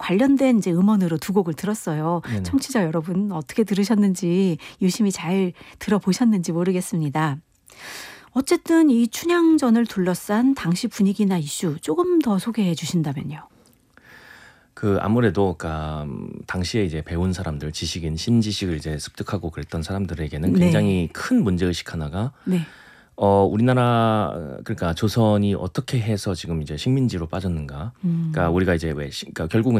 관련된 이제 음원으로 두 곡을 들었어요. 네네. 청취자 여러분 어떻게 들으셨는지 유심히 잘 들어보셨는지 모르겠습니다. 어쨌든 이 춘향전을 둘러싼 당시 분위기나 이슈 조금 더 소개해 주신다면요. 아무래도 당시에 이제 배운 사람들, 지식인, 신지식을 이제 습득하고 그랬던 사람들에게는 네. 굉장히 큰 문제의식 하나가 네. 우리나라 그러니까 조선이 어떻게 해서 지금 이제 식민지로 빠졌는가. 그러니까 우리가 이제 왜 그러니까 결국은